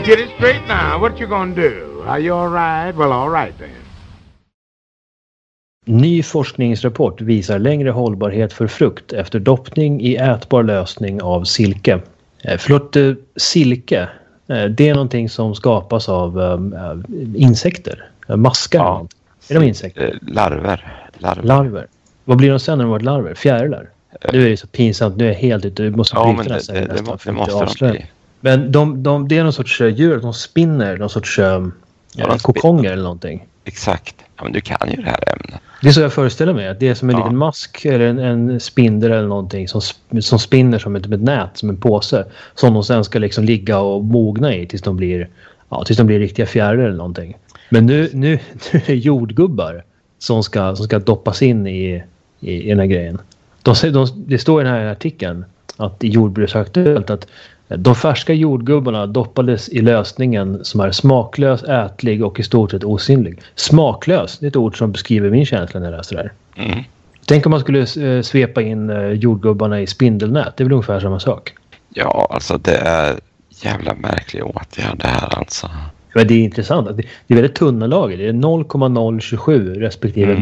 Get it straight now. What you gonna do? Are you all right? Well, all right then. Ny forskningsrapport visar längre hållbarhet för frukt efter doppning i ätbar lösning av silke. Silke, det är någonting som skapas av insekter, maskar. Ja. Är de insekter? Larver. Vad blir de sen när de varit larver? Fjärilar? Nu är det så pinsamt, nu är jag helt ute. Du måste ja, men det måste de bli. Men det är någon sorts djur, de spinner, någon sorts kokonger eller någonting. Exakt. Ja, men du kan ju det här ämnet. Det är så jag föreställer mig, att det är som en liten mask eller en spindel eller någonting som spinner som ett nät, som en påse, som de sen ska liksom ligga och mogna i tills de blir riktiga fjärilar eller någonting. Men nu är det jordgubbar som ska doppas in i den här grejen. Det står i den här artikeln att i Jordbruksaktuellt att de färska jordgubbarna doppades i lösningen som är smaklös, ätlig och i stort sett osynlig. Smaklös, det är ett ord som beskriver min känsla när jag läser det här. Mm. Tänk om man skulle svepa in jordgubbarna i spindelnät. Det är väl ungefär samma sak. Ja, alltså det är jävla märklig åtgärd det här alltså. Men det är intressant. Det är väldigt tunna lager. Det är 0,027 respektive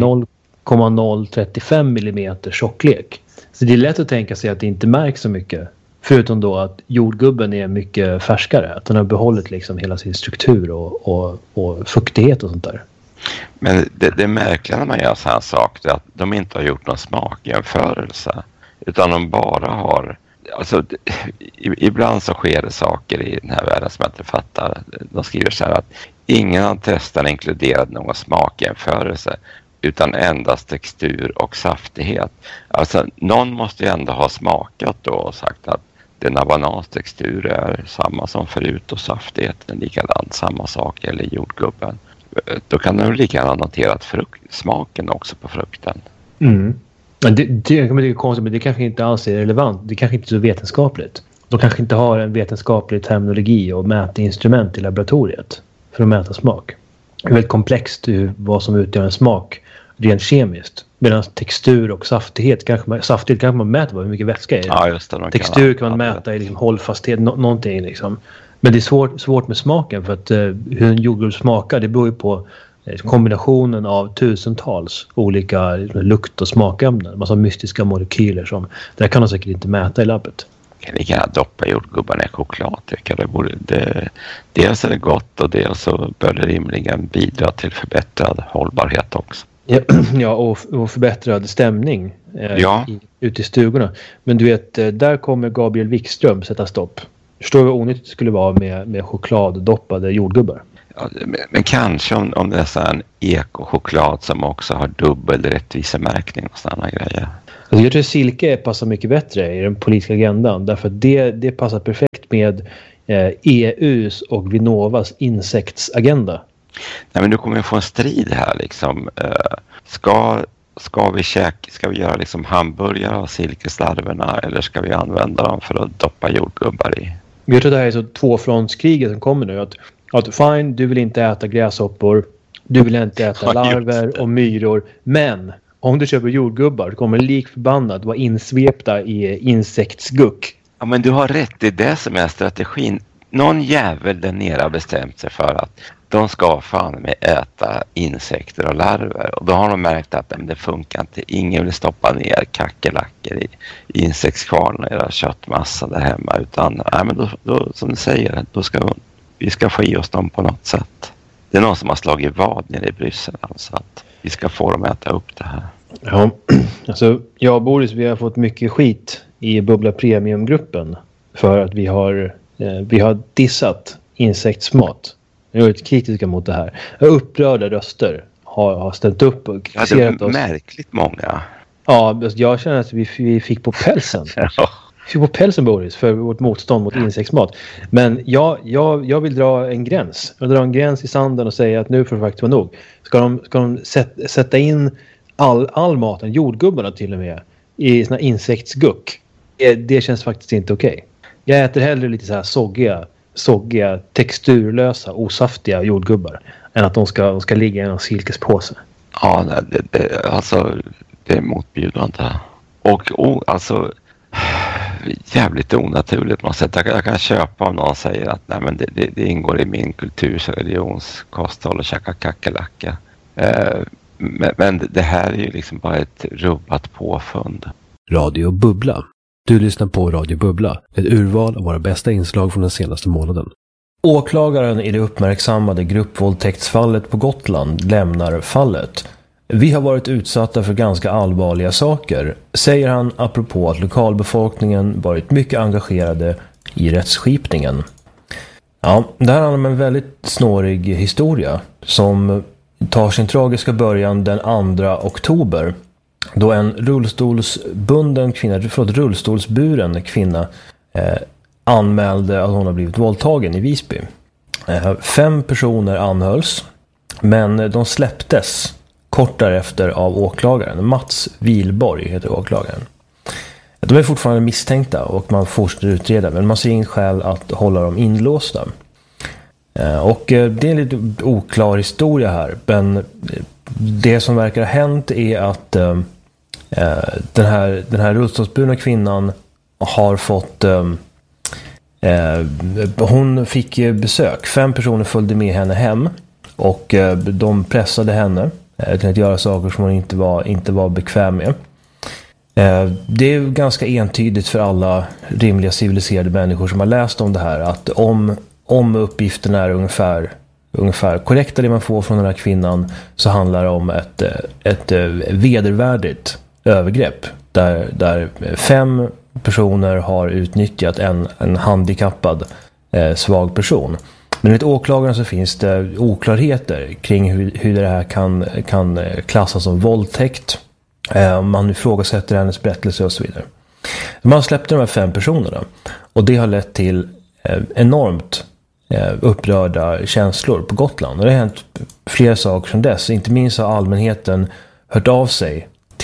0,035 millimeter tjocklek. Så det är lätt att tänka sig att det inte märks så mycket. Förutom då att jordgubben är mycket färskare. Att den har behållit liksom hela sin struktur och fuktighet och sånt där. Men det märkliga när man gör så här saker är att de inte har gjort någon smakjämförelse. Utan de bara har... Alltså, ibland så sker det saker i den här världen som jag inte fattar. De skriver så här att ingen av testerna inkluderade någon smakjämförelse utan endast textur och saftighet. Alltså någon måste ju ändå ha smakat då och sagt att denna bananstextur är samma som förut och saftigheten är likadant, samma sak eller jordgubben. Då kan de lika gärna ha noterat smaken också på frukten. Mm. Det är konstigt, men det kanske inte alls är relevant. Det kanske inte är så vetenskapligt. De kanske inte har en vetenskaplig terminologi och mätinstrument i laboratoriet för att mäta smak. Det är väldigt komplext vad som utgör en smak rent kemiskt. Medan textur och saftighet kanske man mäter hur mycket vätska är det. Ja, just det, textur kan man mäta i liksom hållfasthet, någonting liksom. Men det är svårt med smaken, för att hur en jordgubb smakar, det beror ju på kombinationen av tusentals olika lukt- och smakämnen. Massa mystiska molekyler som det kan man säkert inte mäta i labbet. Kan vi gärna doppa jordgubbarna i choklad, tycker jag. Dels är det gott och dels så bör det rimligen bidra till förbättrad hållbarhet också. Ja, och förbättrad stämning ute i stugorna. Men du vet, där kommer Gabriel Wikström sätta stopp. Förstår du vad onyttigt det skulle vara med chokladdoppade jordgubbar? Ja, men kanske om det är så en ekochoklad som också har dubbel rättvisemärkning och sådana grejer. Alltså jag tror att silke passar mycket bättre i den politiska agendan. Därför att det passar perfekt med EUs och Vinnovas insektsagenda. Nej, men nu kommer vi få en strid här liksom. Ska vi göra liksom hamburgare av silkeslarverna eller ska vi använda dem för att doppa jordgubbar i? Jag tror att det här är så tvåfrontskriget som kommer nu. Att fine, du vill inte äta gräshoppor, du vill inte äta larver och myror, men om du köper jordgubbar kommer lik förbannat vara insvepta i insektsguck. Ja, men du har rätt, det är det som är strategin. Någon jävel där nere har bestämt sig för att de ska fan med äta insekter och larver. Och då har de märkt att det funkar inte. Ingen vill stoppa ner kackerlackor i insektskvarn och göra köttmassa där hemma. Utan men då, som du säger, vi ska få i oss dem på något sätt. Det är någon som har slagit vad nere i Bryssel. Alltså att vi ska få dem att äta upp det här. Ja, alltså jag och Boris, vi har fått mycket skit i Bubbla Premium-gruppen. För att vi har dissat insektsmat. Jag är lite kritiska mot det här. Upprörda röster har ställt upp och kritiserat oss. Märkligt många. Ja, jag känner att vi fick på pälsen. Vi fick på pälsen, Boris, för vårt motstånd mot insektsmat. Men jag vill dra en gräns. Jag drar en gräns i sanden och säga att nu får det faktiskt vara nog. Ska de sätta in all maten, jordgubbarna till och med, i såna insektsguck? Det känns faktiskt inte okej. Jag äter hellre lite så här soggiga, texturlösa, osaftiga jordgubbar än att de ska ligga i en silkespåse. Ja, det är motbjudande. Och alltså jävligt onaturligt. Jag kan köpa om någon säger att nej, men det ingår i min kulturs och religionskosthåll och käka kackerlacka. Men det här är ju liksom bara ett rubbat påfund. Radio Bubbla. Du lyssnar på Radio Bubbla, ett urval av våra bästa inslag från den senaste månaden. Åklagaren i det uppmärksammade gruppvåldtäktsfallet på Gotland lämnar fallet. Vi har varit utsatta för ganska allvarliga saker, säger han apropå att lokalbefolkningen varit mycket engagerade i rättsskipningen. Ja, det här handlar om en väldigt snårig historia som tar sin tragiska början den 2 oktober då en rullstolsburen kvinna anmälde att hon har blivit våldtagen i Visby. 5 personer anhölls, men de släpptes kort därefter av åklagaren. Mats Wilborg heter åklagaren. De är fortfarande misstänkta och man fortsätter utreda, men man ser ingen skäl att hålla dem inlåsta. Och det är en lite oklar historia här, men det som verkar ha hänt är att den här rullstolsburna kvinnan har fått hon fick besök. 5 personer följde med henne hem och de pressade henne till att göra saker som hon inte var bekväm med. Det är ganska entydigt för alla rimliga civiliserade människor som har läst om det här att om uppgifterna är ungefär korrekta det man får från den här kvinnan, så handlar det om ett vedervärdigt övergrepp där 5 personer har utnyttjat en handikappad svag person. Men enligt åklagaren så finns det oklarheter kring hur det här kan klassas som våldtäkt. Man ifrågasätter hennes berättelse och så vidare. Man släppte de här 5 personerna och det har lett till enormt upprörda känslor på Gotland. Och det har hänt flera saker sedan dess. Inte minst har allmänheten hört av sig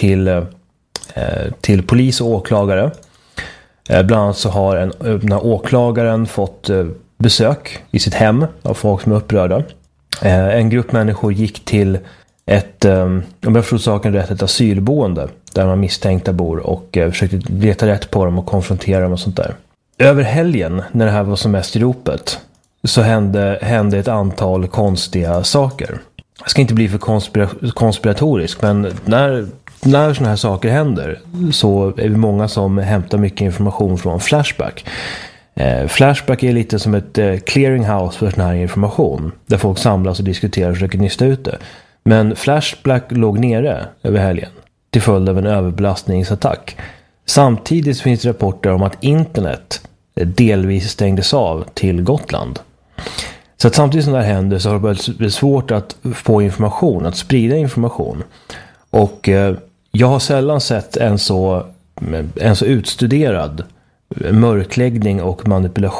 till polis och åklagare. Bland annat så har den här åklagaren fått besök i sitt hem av folk som är upprörda. En grupp människor gick till ett asylboende där man misstänkta bor och försökte leta rätt på dem och konfrontera dem och sånt där. Över helgen, när det här var som mest i ropet, så hände ett antal konstiga saker. Jag ska inte bli för konspiratorisk, men när sådana här saker händer så är vi många som hämtar mycket information från Flashback. Flashback är lite som ett clearinghouse för sån här information där folk samlas och diskuterar och försöker nysta ut det. Men Flashback låg nere över helgen till följd av en överbelastningsattack. Samtidigt finns det rapporter om att internet delvis stängdes av till Gotland. Så att samtidigt som det här händer så har det varit svårt att få information, att sprida information. Och jag har sällan sett en så utstuderad mörkläggning och manipulation